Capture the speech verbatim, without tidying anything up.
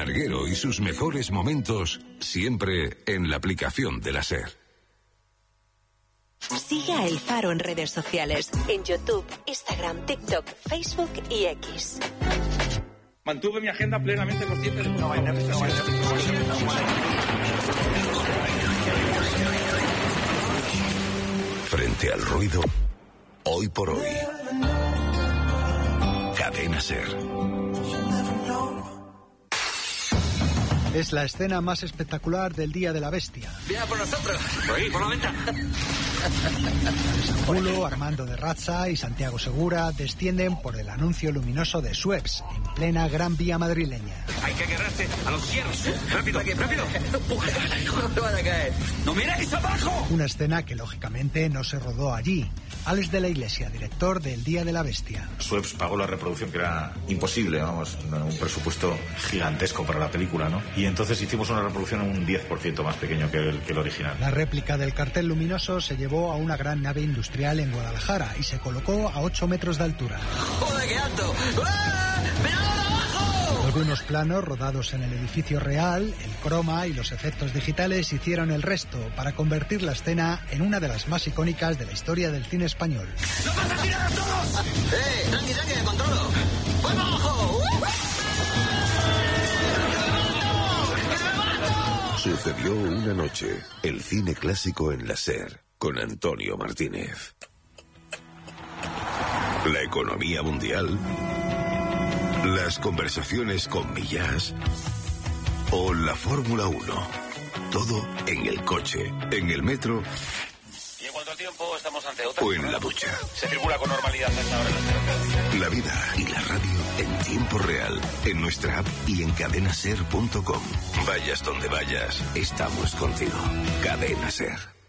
Larguero y sus mejores momentos, siempre en la aplicación de la SER. Sigue a El Faro en redes sociales, en YouTube, Instagram, TikTok, Facebook y X. Mantuve mi agenda plenamente consciente de... No hay Frente al ruido, hoy por hoy. Cadena SER. Es la escena más espectacular del Día de la Bestia. ¡Viene por nosotros! ¡Por ahí, por la venta! Julio, Armando de Razza y Santiago Segura descienden por el anuncio luminoso de Suez, en plena Gran Vía madrileña. Hay que agarrarse a los hierros. ¡Rápido, aquí, rápido! ¡No me van a caer! ¡No miráis abajo! Una escena que lógicamente no se rodó allí. Alex de la Iglesia, director del Día de la Bestia. Suez pagó la reproducción, que era imposible, vamos, un presupuesto gigantesco para la película, ¿no? Y entonces hicimos una reproducción un diez por ciento más pequeño que el, que el original. La réplica del cartel luminoso se llevó a una gran nave industrial en Guadalajara y se colocó a ocho metros de altura. ¡Joder, qué alto! ¡Ah! ¡Mirad abajo! Algunos planos rodados en el edificio real, el croma y los efectos digitales hicieron el resto para convertir la escena en una de las más icónicas de la historia del cine español. ¡No vas a tirar a todos! ¡Eh! ¡Tranqui, tranqui, me controlo! ¡Voy para abajo! Sucedió una noche, el cine clásico en la SER, con Antonio Martínez. La economía mundial, las conversaciones con Millás o la Fórmula uno. Todo en el coche, en el metro Y en cuanto al tiempo, estamos ante otra... o en la ducha. Se circula con normalidad a esta hora en la ciudad. La vida y la radio en tiempo real, en nuestra app y en cadena ser punto com. Vayas donde vayas, estamos contigo. Cadena SER.